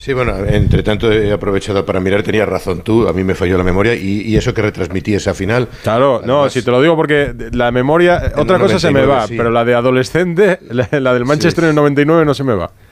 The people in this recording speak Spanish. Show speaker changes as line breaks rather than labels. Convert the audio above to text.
Sí, bueno, entre tanto he aprovechado para mirar, tenías razón tú, a mí me falló la memoria y eso que retransmití esa final.
Claro, no,
Además,
si te lo digo porque la memoria,
en
otra
el
cosa se me
99,
va,
sí.
pero la de adolescente, la del
Sí.
Manchester en el 99 no se me va.